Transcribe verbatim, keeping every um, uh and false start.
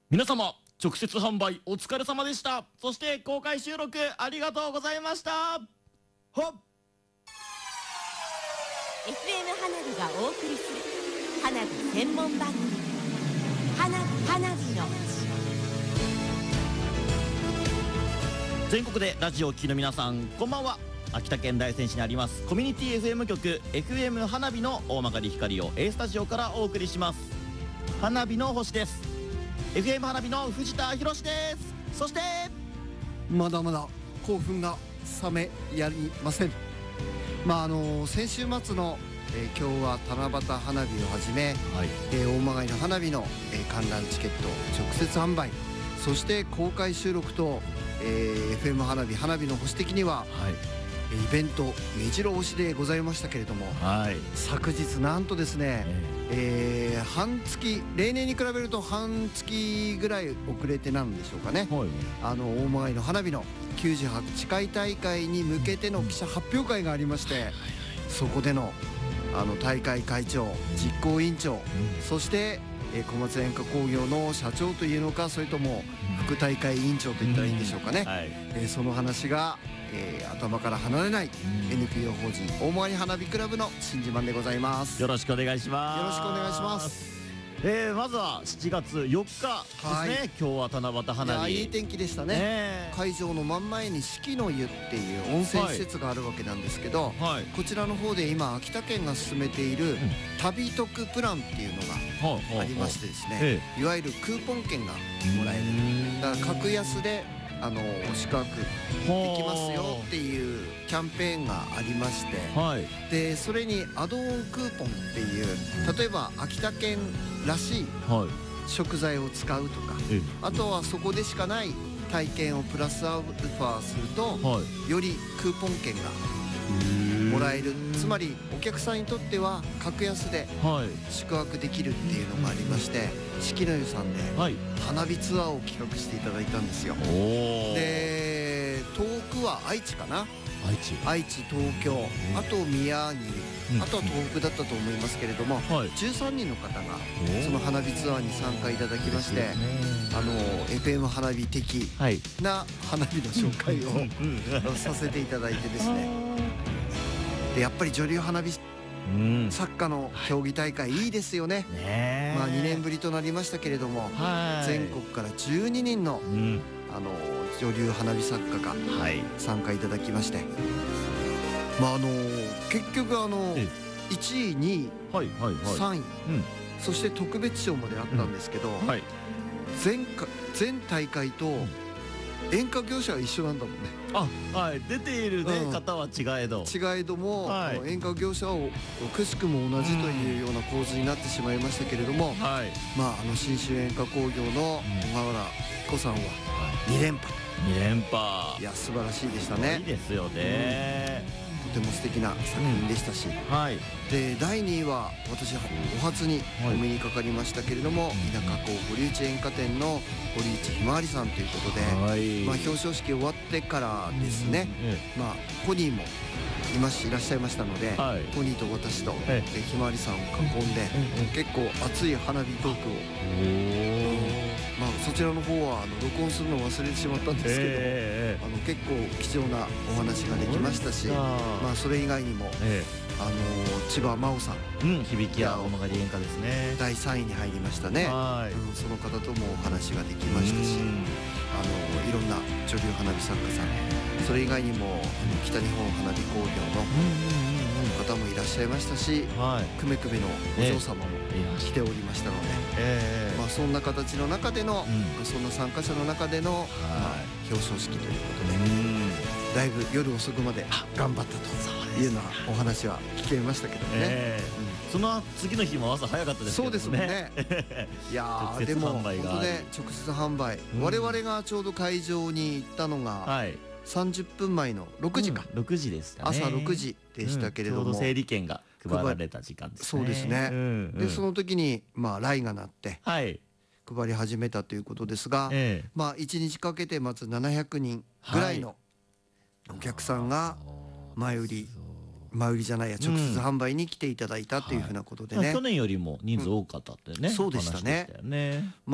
皆様直接販売お疲れ様でした。そして公開収録ありがとうございました。はっエフエム 花火がお送りする花火専門番組花花火の全国でラジオを聴きの皆さんこんばんは。秋田県大仙市にありますコミュニティ エフエム 局 エフエム 花火の大曲光を A スタジオからお送りします。花火の星です。 エフエム 花火の藤田博です。そしてまだまだ興奮が冷めやりません。まああの先週末の、えー、今日は七夕花火をはじめ、はいえー、大曲の花火の、えー、観覧チケット直接販売、そして公開収録と、えー、エフエム 花火花火の星的には、はいイベント目白押しでございましたけれども、はい、昨日なんとですね、えーえー、半月例年に比べると半月ぐらい遅れてなんでしょうかね、はい、あの大曲の花火のきゅうじゅうはちかい大会に向けての記者発表会がありまして、そこでのあの大会会長実行委員長、うん、そしてえー、小松煙火工業の社長というのか、それとも副大会委員長といったらいいんでしょうかね、うんはいえー、その話が、えー、頭から離れない エヌピーオー 法人大曲花火クラブの新自慢でございます。 よろしくお願いします。 よろしくお願いします。 えー、まずはしちがつよっかですね、はい、今日は七夕花火。 いやいい天気でしたね、えー、会場の真ん前に四季の湯っていう温泉施設があるわけなんですけど、はい、こちらの方で今秋田県が進めている旅得プランっていうのがありましてですね、いわゆるクーポン券がもらえる、だから格安であの宿泊できますよっていうキャンペーンがありまして、はい、でそれにアドオンクーポンっていう、例えば秋田県らしい食材を使うとか、あとはそこでしかない体験をプラスアルファすると、はい、よりクーポン券がもらえる、つまりお客さんにとっては格安で宿泊できるっていうのがありまして、四季の湯さんで花火ツアーを企画していただいたんですよ。で遠くは愛知かな、愛知愛知東京、あと宮城、あとは東北だったと思いますけれども、はい、じゅうさんにんの方がその花火ツアーに参加いただきまして、あの エフエム 花火的な花火の紹介をさせていただいてですね、でやっぱり女流花火作家の競技大会いいですよね。ねまあにねんぶりとなりましたけれども、全国からじゅうににんの、うん、あの女流花火作家が参加いただきまして、はい、まああの結局あのいちいにいさんい、うん、そして特別賞まであったんですけど、うんはい、全か全大会と演歌業者は一緒なんだもんね。 あ、はい、出ている、ねうん、方は違えど違えども、はい、演歌業者はくしくも同じというような構図になってしまいましたけれども、うんはい、まああの信州演歌工業の小川原子さんはにれんぱにれんぱいや素晴らしいでしたね。 いいですよね、 うん、とても素敵な作品でしたし、うんはい、でだいにいは私お初にお目にかかりましたけれども、はい、田舎港堀内演歌店の堀内ひまわりさんということで、はい、まあ表彰式終わってからですね、うん、まあポニーもいましいらっしゃいましたので、はい、ポニーと私とえひまわりさんを囲んで、うん、結構熱い花火トークを、まあ、そちらの方はあの録音するのを忘れてしまったんですけど、えー、あの結構貴重なお話ができましたし、まあ、それ以外にも、えー、あの千葉真央さん、 うん、響きや大曲演歌ですね、 だいさんいに入りましたね、はい、うん、その方ともお話ができましたし、あのいろんな女流花火作家さん、それ以外にもあの北日本花火工業の方もいらっしゃいましたし、はい、くめくめのお嬢様も来ておりましたので、えーまあ、そんな形の中での、うん、そんな参加者の中での、はいまあ、表彰式ということで、だいぶ夜遅くまで頑張ったというようなお話は聞けましたけどね、えーうん、その次の日も朝早かったですけどね。 そうですもんねいやーでも本当ね直接販売、うん、我々がちょうど会場に行ったのが、はいさんじゅっぷんまえのろくじか、 うん、ろくじですかね、 朝ろくじでしたけれども、 うん、ちょうど整理券が配られた時間ですね。 そうですね、うんうん、でその時にまあ雷が鳴って、はい、配り始めたということですが、ええ、まあいちにちかけてまずななひゃくにんぐらいのお客さんが前売り、前売りじゃないや直接販売に来ていただいたというふうなことでね、 うんはい、去年よりも人数多かったってね、 うん、そうでしたね。